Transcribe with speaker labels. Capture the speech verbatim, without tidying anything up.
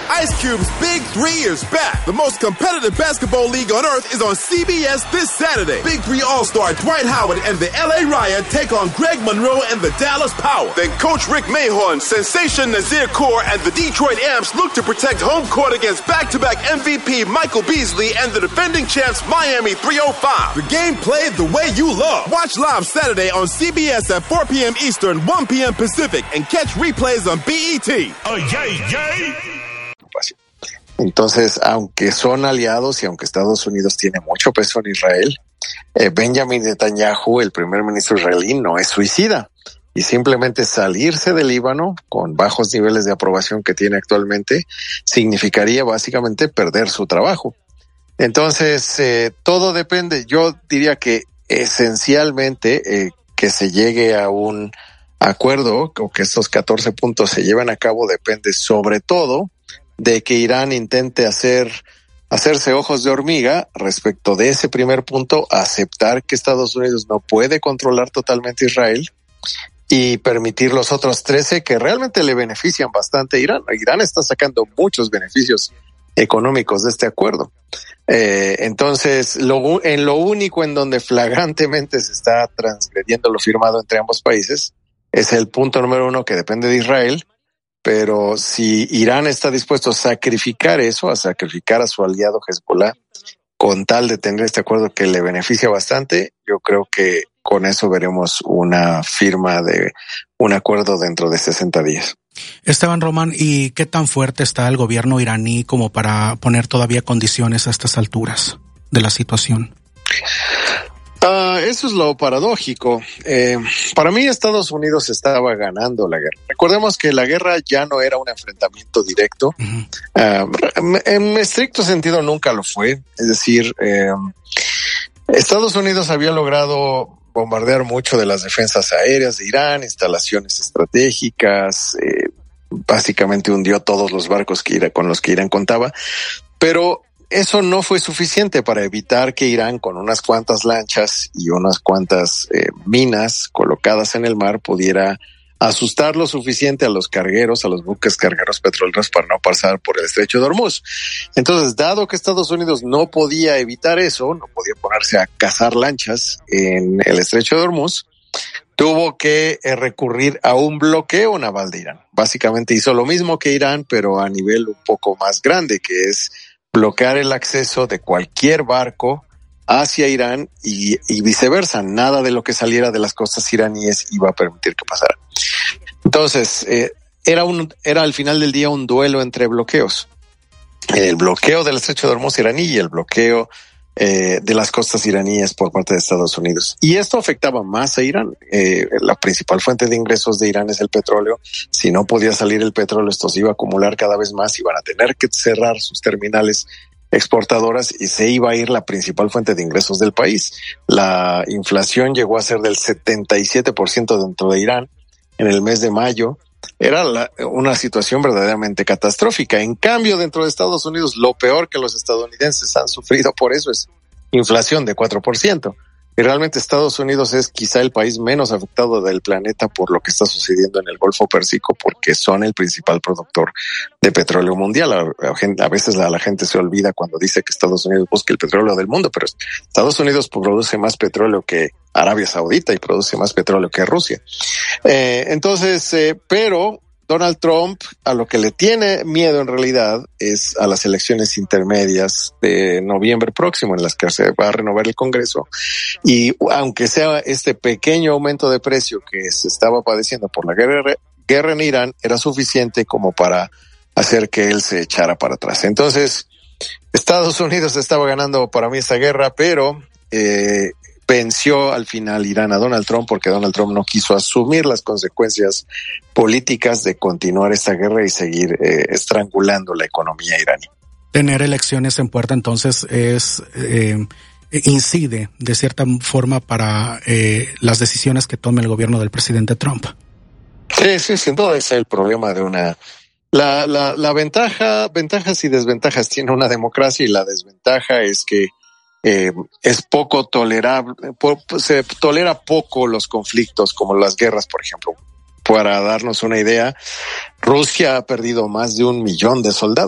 Speaker 1: Ice Cube's Big Three is back. The most competitive basketball league on earth is on C B S this Saturday. Big Three All-Star Dwight Howard and the L A Riot take on Greg Monroe and the Dallas Power. Then Coach Rick Mahorn, Sensation Nazir Kaur, and the Detroit Amps look to protect home court against back-to-back M V P Michael Beasley and the defending champs Miami three oh five. The game played the way you love. Watch live Saturday on C B S at four p.m. Eastern, one p.m. Pacific, and catch replays on B E T.
Speaker 2: Oh, yay, yay.
Speaker 3: Entonces, aunque son aliados y aunque Estados Unidos tiene mucho peso en Israel, eh, Benjamin Netanyahu, el primer ministro israelí, no es suicida. Y simplemente salirse del Líbano con bajos niveles de aprobación que tiene actualmente significaría básicamente perder su trabajo. Entonces, eh, todo depende. Yo diría que esencialmente eh, que se llegue a un acuerdo o que estos catorce puntos se lleven a cabo depende sobre todo de que Irán intente hacer hacerse ojos de hormiga respecto de ese primer punto, aceptar que Estados Unidos no puede controlar totalmente Israel y permitir los otros trece que realmente le benefician bastante a Irán. Irán está sacando muchos beneficios económicos de este acuerdo. Eh, entonces, lo, en lo único en donde flagrantemente se está transgrediendo lo firmado entre ambos países es el punto número uno que depende de Israel. Pero si Irán está dispuesto a sacrificar eso, a sacrificar a su aliado Hezbollah, con tal de tener este acuerdo que le beneficia bastante, yo creo que con eso veremos una firma de un acuerdo dentro de sesenta días.
Speaker 4: Esteban Román, ¿y qué tan fuerte está el gobierno iraní como para poner todavía condiciones a estas alturas de la situación?
Speaker 3: Uh, eso es lo paradójico. Eh, para mí Estados Unidos estaba ganando la guerra. Recordemos que la guerra ya no era un enfrentamiento directo. Uh-huh. Uh, en estricto sentido nunca lo fue. Es decir, eh, Estados Unidos había logrado bombardear mucho de las defensas aéreas de Irán, instalaciones estratégicas, eh, básicamente hundió todos los barcos que Irán, con los que Irán contaba, pero eso no fue suficiente para evitar que Irán, con unas cuantas lanchas y unas cuantas eh, minas colocadas en el mar, pudiera asustar lo suficiente a los cargueros, a los buques cargueros petroleros para no pasar por el estrecho de Hormuz. Entonces, dado que Estados Unidos no podía evitar eso, no podía ponerse a cazar lanchas en el estrecho de Hormuz, tuvo que eh, recurrir a un bloqueo naval de Irán. Básicamente hizo lo mismo que Irán, pero a nivel un poco más grande, que es bloquear el acceso de cualquier barco hacia Irán y, y viceversa. Nada de lo que saliera de las costas iraníes iba a permitir que pasara. Entonces, eh, era un, era al final del día un duelo entre bloqueos. El bloqueo del estrecho de Hormuz iraní y el bloqueo eh, de las costas iraníes por parte de Estados Unidos. Y esto afectaba más a Irán. Eh, la principal fuente de ingresos de Irán es el petróleo. Si no podía salir el petróleo, esto se iba a acumular cada vez más. Iban a tener que cerrar sus terminales exportadoras y se iba a ir la principal fuente de ingresos del país. La inflación llegó a ser del setenta y siete por ciento dentro de Irán en el mes de mayo. Era la, una situación verdaderamente catastrófica. En cambio, dentro de Estados Unidos, lo peor que los estadounidenses han sufrido por eso es inflación de cuatro por ciento. Y realmente Estados Unidos es quizá el país menos afectado del planeta por lo que está sucediendo en el Golfo Pérsico, porque son el principal productor de petróleo mundial. A, a, a veces la, la gente se olvida cuando dice que Estados Unidos busca el petróleo del mundo, pero Estados Unidos produce más petróleo que Arabia Saudita y produce más petróleo que Rusia. Eh, entonces, eh, pero Donald Trump a lo que le tiene miedo en realidad es a las elecciones intermedias de noviembre próximo en las que se va a renovar el Congreso. Y aunque sea este pequeño aumento de precio que se estaba padeciendo por la guerra, guerra en Irán, era suficiente como para hacer que él se echara para atrás. Entonces, Estados Unidos estaba ganando para mí esta guerra, pero eh, venció al final Irán a Donald Trump porque Donald Trump no quiso asumir las consecuencias políticas de continuar esta guerra y seguir eh, estrangulando la economía iraní.
Speaker 4: Tener elecciones en puerta entonces es eh, incide de cierta forma para eh, las decisiones que tome el gobierno del presidente Trump.
Speaker 3: Sí, sí, sin duda ese es el problema de una... La, la, la ventaja, ventajas y desventajas tiene una democracia y la desventaja es que Eh, es poco tolerable, po, se tolera poco los conflictos como las guerras, por ejemplo. Para darnos una idea, Rusia ha perdido más de un millón de soldados.